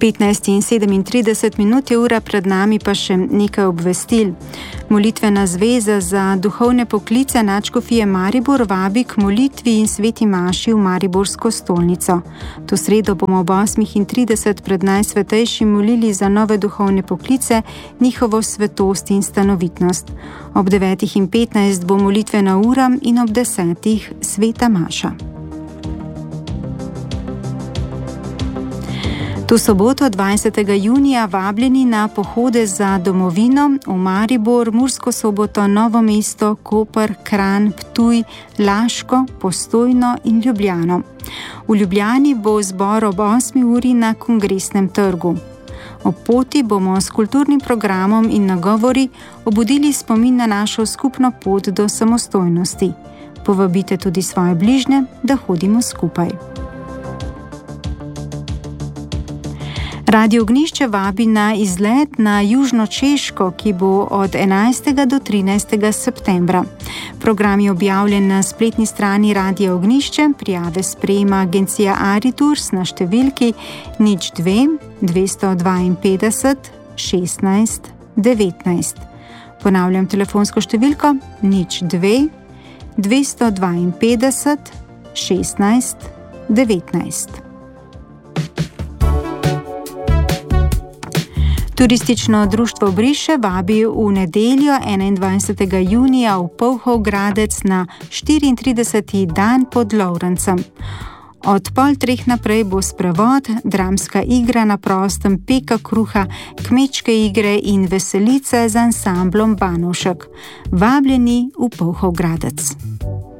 15:37 je ura, pred nami pa še nekaj obvestil. Molitvena zveza za duhovne poklice Nadškofije Maribor vabi k molitvi in sveti maši v Mariborsko stolnico. To sredo bomo ob 8:30 pred Najsvetejšim molili za nove duhovne poklice, njihovo svetost in stanovitnost. Ob 9:15 bo molitvena ura in ob 10:00 sveta maša. To soboto 20. junija vabljeni na pohode za domovino v Maribor, Mursko Soboto, Novo mesto, Koper, Kranj, Ptuj, Laško, Postojno in Ljubljano. V Ljubljani bo zbor ob 8. uri na Kongresnem trgu. Ob poti bomo s kulturnim programom in nagovori obudili spomin na našo skupno pot do samostojnosti. Povabite tudi svoje bližnje, da hodimo skupaj. Radio Ognjišče vabi na izlet na Južno Češko, ki bo od 11. do 13. septembra. Program je objavljen na spletni strani Radia Ognjišče, prijave sprejema agencija Aritours na številki 02 252 16 19. Ponavljam telefonsko številko 02 252 16 19. Turistično društvo Briše vabi v nedeljo 21. junija v Polhov Gradec na 34. dan pod Lovrencem. Od 2:30 naprej bo sprevod, dramska igra na prostem, peka kruha, kmečke igre in veselice z ansamblom Banovšek. Vabljeni v Polhov Gradec.